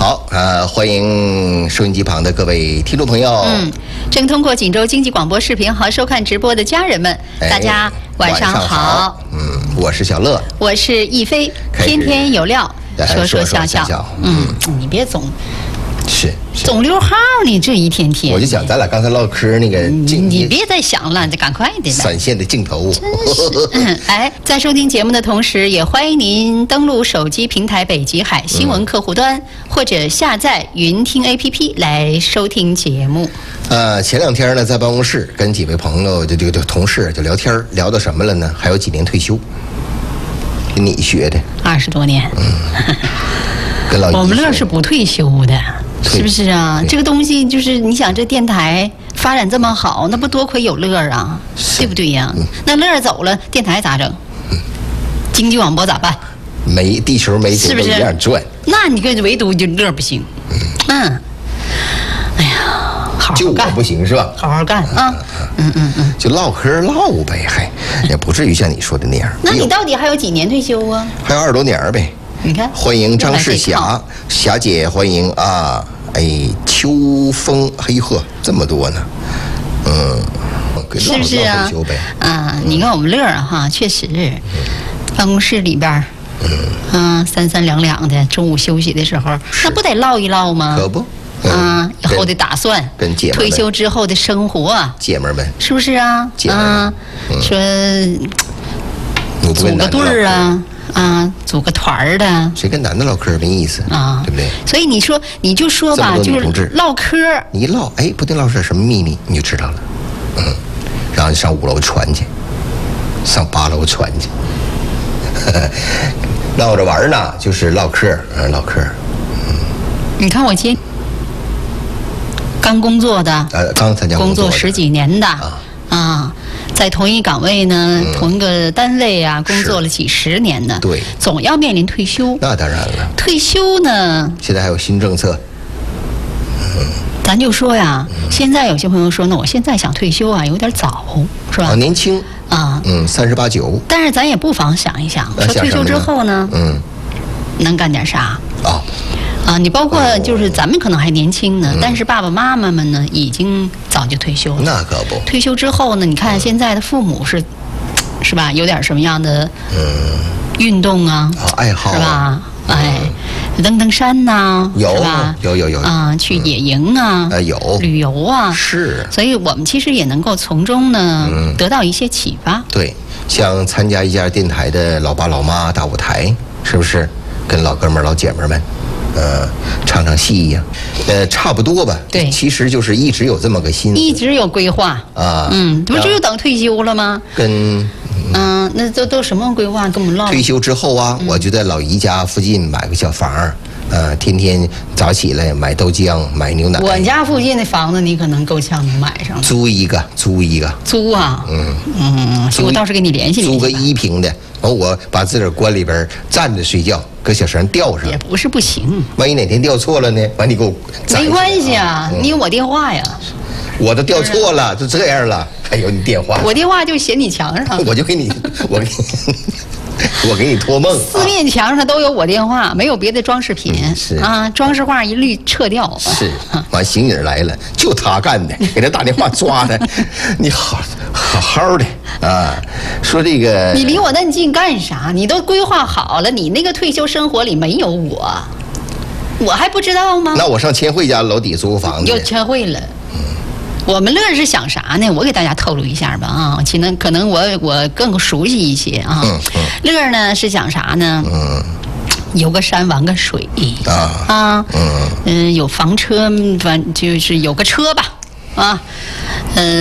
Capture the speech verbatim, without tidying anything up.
好，呃，欢迎收音机旁的各位听众朋友。 嗯，正通过锦州经济广播视频号收看直播的家人们， 哎、 大家晚上好。 晚上好。嗯，我是小乐， 我是亦菲，天天有料，说说笑笑。笑嗯，你别总。 是, 是总溜号，你这一天天， 我就想咱俩刚才唠嗑那个镜， 你别再想了，你赶快的。 闪现的镜头， 真是。嗯、哎，在收听节目的同时，也欢迎您登录手机平台北极海新闻客户端，嗯、或者下载云听 A P P 来收听节目。 呃，前两天呢，在办公室跟几位朋友就这个同事就聊天，聊到什么了呢？还有几年退休，跟你学的， 二十多年。 嗯，跟老我们乐是不退休的。是不是啊？这个东西就是你想，这电台发展这么好，那不多亏有乐啊，对不对呀、啊？嗯、那乐走了，电台咋整？嗯、经济广播咋办？ 没地球没钱都一样赚。 那你看唯独就乐不行。嗯。嗯哎呀，好好干。 就我不行是吧？ 好好干啊！嗯嗯嗯。 就唠嗑唠呗，还也不至于像你说的那样。 那你到底还有几年退休啊？ 还有二十多年呗。 你看， 欢迎张世霞，霞姐，欢迎啊！哎，秋风，嘿呵，这么多呢，嗯， 是不是啊？啊，你看我们乐儿哈，确实，办公室里边，嗯，啊，三三两两的，中午休息的时候，那不得唠一唠吗？ 可不， 啊，以后的打算， 跟姐退休之后的生活， 姐们们， 是不是啊？ 姐们， 说组个队儿啊。啊，组个团儿的， 谁跟男的唠嗑没意思啊，对不对？ 所以你说，你就说吧，就是唠嗑， 你一唠，哎，不定唠是什么秘密，你就知道了。嗯，然后你上五楼传去，上八楼传去，闹着玩呢，就是唠嗑，嗯，唠嗑。 嗯，你看我今刚工作的， 呃，刚参加工作十几年的啊。啊在同一岗位呢，嗯、同一个单位啊，工作了几十年呢， 对， 总要面临退休。 那当然了。退休呢， 现在还有新政策。 嗯，咱就说呀，嗯、现在有些朋友说，那我现在想退休啊，有点早，是吧？ 啊，年轻啊， 嗯，三十八九。 但是咱也不妨想一想，说退休之后呢， 嗯， 能干点啥？ 啊。 啊，你包括就是咱们可能还年轻呢，嗯、但是爸爸妈妈们呢，已经早就退休了。 那可不。 退休之后呢，你看现在的父母是，是吧？有点什么样的嗯运动啊， 啊爱好、啊、 是吧？哎，登登山呐、啊， 有是吧？ 有有有啊，去野营啊， 啊有旅游啊， 是。 所以我们其实也能够从中呢、嗯、得到一些启发。 对，像参加一家电台的老爸老妈大舞台，是不是？跟老哥们老姐们们。呃，唱唱戏呀，呃，差不多吧。 对， 其实就是一直有这么个心思， 一直有规划啊。 嗯，不就等退休了吗？ 跟嗯、呃，那都都什么规划？跟我们唠。 退休之后啊，嗯、我就在老姨家附近买个小房，呃，天天早起来买豆浆，买牛奶。 我家附近的房子你可能够呛能买上。 租一个，租一个。 租啊？ 嗯嗯，我到时候给你联系联系。 租个一平的，完我把自个儿关里边站着睡觉。搁小绳吊上也不是不行， 万一哪天吊错了呢？完你给我没关系啊，嗯、你有我电话呀。 我都吊错了，就这样了，还有你电话。 我电话就写你墙上， 我就给你，我给你，我给你托梦。 四面墙上都有我电话，没有别的装饰品。 嗯、是啊，装饰画一律撤掉。 是，完刑警来了，就他干的，给他打电话抓他，你好好好的啊，说这个。 你离我那么近干啥？你都规划好了，你那个退休生活里没有我，我还不知道吗？ 那我上千惠家楼底租个房子。 有千惠了。嗯。我们乐是想啥呢？我给大家透露一下吧啊，可能可能我我更熟悉一些啊。嗯嗯、乐呢是想啥呢？嗯，有个山玩个水啊啊，嗯嗯、呃，有房车，反就是有个车吧啊，嗯、呃。